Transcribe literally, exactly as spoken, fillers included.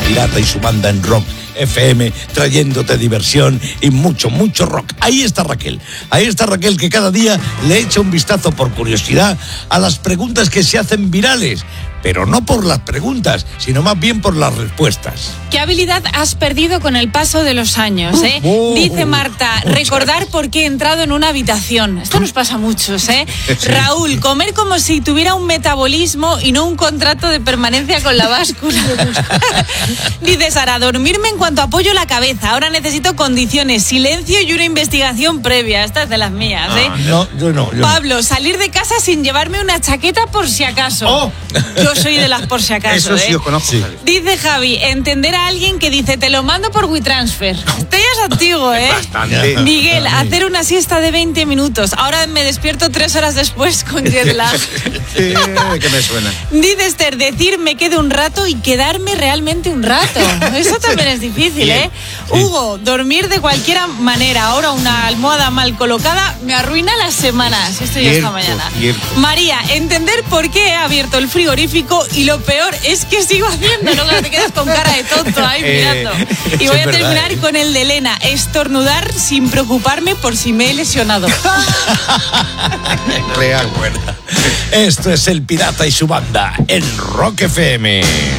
Pirata y su banda en Rock F M, trayéndote diversión y mucho, mucho rock. Ahí está Raquel, ahí está Raquel, que cada día le echa un vistazo por curiosidad a las preguntas que se hacen virales, pero no por las preguntas, sino más bien por las respuestas. ¿Qué habilidad has perdido con el paso de los años, eh? Oh, Dice Marta, muchas. recordar por qué he entrado en una habitación. Esto nos pasa a muchos, ¿eh? Sí. Raúl, comer como si tuviera un metabolismo y no un contrato de permanencia con la báscula. Dice Sara, dormirme en cuanto apoyo la cabeza. Ahora necesito condiciones, silencio y una investigación previa. Esta es de las mías, ¿eh? Ah, no, yo no. Yo Pablo, salir de casa sin llevarme una chaqueta por si acaso. Oh. Yo soy de las por si acaso, Eso sí ¿eh? os conozco. Sí. Dice Javi, entender a alguien que dice, te lo mando por WeTransfer. Este ya es antiguo, ¿eh? Bastante. Miguel, hacer una siesta de veinte minutos. Ahora me despierto tres horas después con jet lag. Sí, que me suena. Dice Esther, decir me quedo un rato y quedarme realmente un rato. Eso también es difícil, ¿eh? Hugo, dormir de cualquier manera. Ahora una almohada mal colocada me arruina las semanas. Esto ya esta Cierto, mañana. cierto. María, entender por qué he abierto el frigorífico y lo peor es que sigo haciendo, ¿no? Que te quedas con cara de tonto ahí Eh, mirando. Y eso voy es a verdad, terminar ¿eh? con el de Elena, estornudar sin preocuparme por si me he lesionado. Real. Esto es El Pirata y su banda en Rock F M.